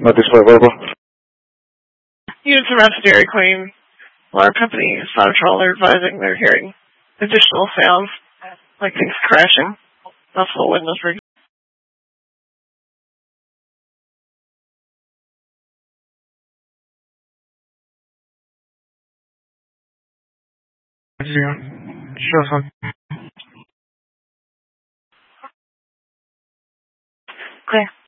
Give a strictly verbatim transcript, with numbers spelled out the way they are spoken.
Not display available. Units around Dairy Queen. Alarm company, Sonatrol, are advising they're hearing additional sounds, like things crashing. Multiple windows rigged. Sure, son. Clear.